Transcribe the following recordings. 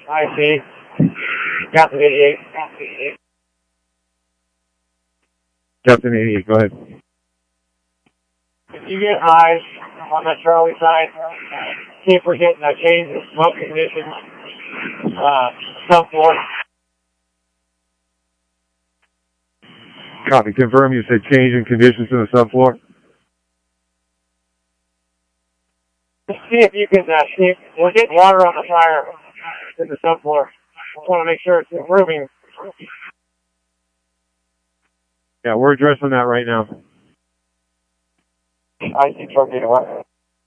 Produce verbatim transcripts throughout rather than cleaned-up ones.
I see. Captain eighty-eight. Captain eighty-eight. Captain eighty-eight, go ahead. If you get eyes on that Charlie side, see if we're getting a change in smoke conditions. Uh, subfloor. Copy. Confirm you said change in conditions in the subfloor. See if you can, uh, see if we're getting water on the fire in the subfloor. Just want to make sure it's improving. Yeah, we're addressing that right now. I see truck eighty-one.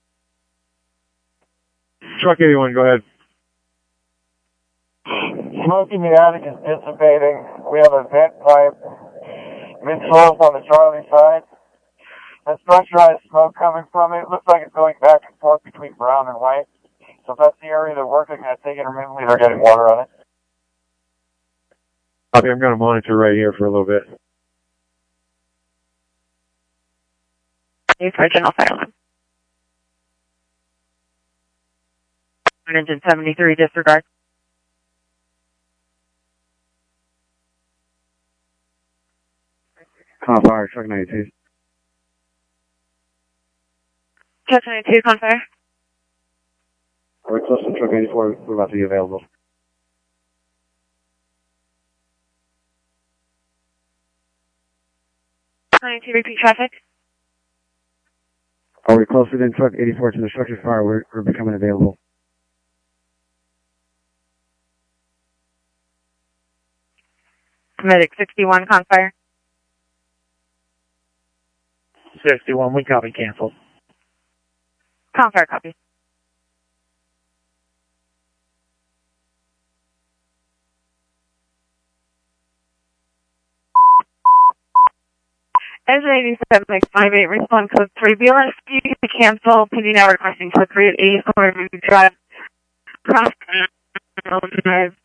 Truck eighty-one, go ahead. Smoke in the attic is dissipating. We have a vent pipe mid-floors on the Charlie side. There's pressurized smoke coming from it. It looks like it's going back and forth between brown and white. So if that's the area they're working, I think intermittently they're getting water on it. Copy, I'm going to monitor right here for a little bit. Original fire line. Engine seventy-three, disregard. Con fire, truck ninety-two. Truck ninety-two, con fire. We're close to truck eighty-four, we're about to be available. ninety-two, repeat traffic. Are we closer than truck eighty-four to the structure fire? We're, we're becoming available. Medic sixty-one, con fire. sixty-one, we copy, canceled. Con fire, copy. Engine eighty-seven, make five eight, respond code three. B L S P to cancel, pending now requesting code three at eighty-four Drive. Cross Drive.